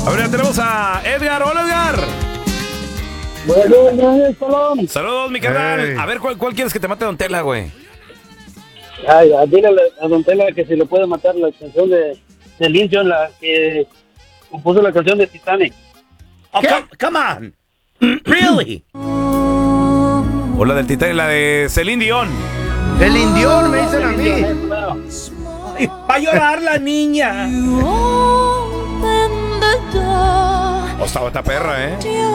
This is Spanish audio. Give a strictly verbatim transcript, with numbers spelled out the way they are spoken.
A ver, ya tenemos a Edgar. Hola, Edgar. Buenos días, Salón. Saludos, mi carnal. Hey. A ver, ¿cuál, ¿cuál quieres que te mate Don Tela, güey? Ay, dile a Don Tela que si le puede matar la canción de, de Lynn John, la que compuso la canción de Titanic. Oh, come, come on. Really? O la del Titanic, la de Celine Dion. El indión me dicen a mí. Claro. Ay, va a llorar la niña. O estaba esta perra, ¿eh?